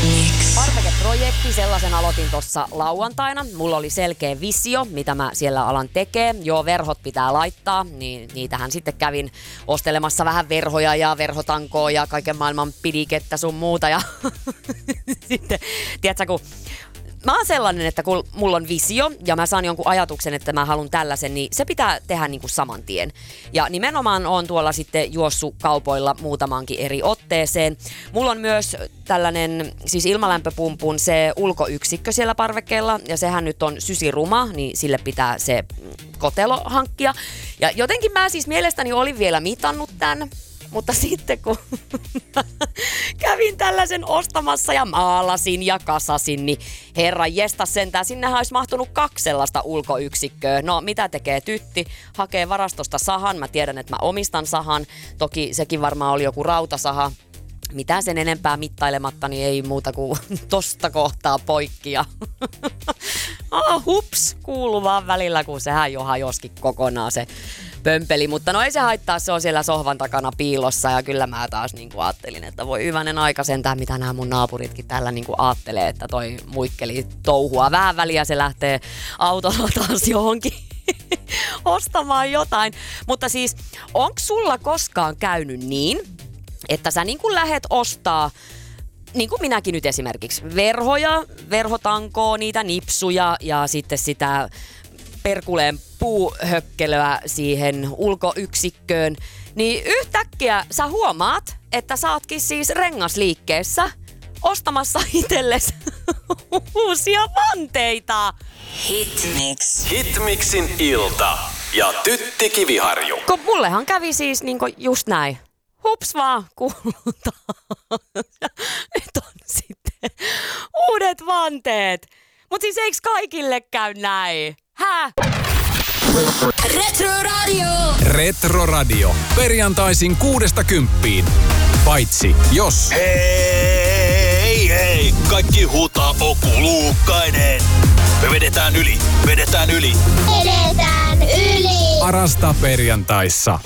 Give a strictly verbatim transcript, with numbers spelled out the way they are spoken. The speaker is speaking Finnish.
Parvekeprojekti, sellaisen aloitin tuossa lauantaina. Mulla oli selkeä visio, mitä mä siellä alan tekee. Joo, verhot pitää laittaa, niin niitähän sitten kävin ostelemassa vähän verhoja ja verhotankoa ja kaiken maailman pidikettä sun muuta. Ja sitten, tiedätkö, kun mä oon sellainen, että kun mulla on visio ja mä saan jonkun ajatuksen, että mä haluan tällaisen, niin se pitää tehdä niin kuin saman tien. Ja nimenomaan on tuolla sitten juossut kaupoilla muutamankin eri otteeseen. Mulla on myös tällainen, siis ilmalämpöpumpun se ulkoyksikkö siellä parvekkeella ja sehän nyt on sysiruma, niin sille pitää se kotelo hankkia. Ja jotenkin mä siis mielestäni olin vielä mitannut tän. Mutta sitten kun kävin tällaisen ostamassa ja maalasin ja kasasin, niin herran jestas sentään, sinnehän olisi mahtunut kaksi sellaista ulkoyksikköä. No mitä tekee tytti? Hakee varastosta sahan. Mä tiedän, että mä omistan sahan. Toki sekin varmaan oli joku rautasaha. Mitään sen enempää mittailematta, niin ei muuta kuin tosta kohtaa poikki. Ja ah, hups, kuuluu vaan välillä, kun sehän jo hajoskin kokonaan se pömpeli. Mutta no ei se haittaa, se on siellä sohvan takana piilossa. Ja kyllä mä taas niin kuin ajattelin, että voi hyvänen aika sentään, mitä nämä mun naapuritkin täällä niin kuin aattelee, että toi muikkeli touhua vähän väliä, se lähtee autolla taas johonkin ostamaan jotain. Mutta siis, onko sulla koskaan käynyt niin, että sä niin kuin lähet ostaa, niin kuin minäkin nyt esimerkiksi, verhoja, verhotankoa, niitä nipsuja ja sitten sitä perkuleen puuhökkelöä siihen ulkoyksikköön, niin yhtäkkiä sä huomaat, että sä ootkin siis rengasliikkeessä ostamassa itsellesi uusia vanteita. Hitmix. Hitmixin ilta ja Tytti Kiviharju. Kun mullehan kävi siis niinku just näin. Hups vaan, kuulutaan. Nyt on sitten uudet vanteet. Mut siis eiks kaikille käy näin? Häh? Retroradio. Retroradio. Perjantaisin kuudesta kymppiin. Paitsi jos... Hei, hei, kaikki huutaa O Kuuluukkainen. Me vedetään yli, vedetään yli. Vedetään yli. Parasta perjantaissa.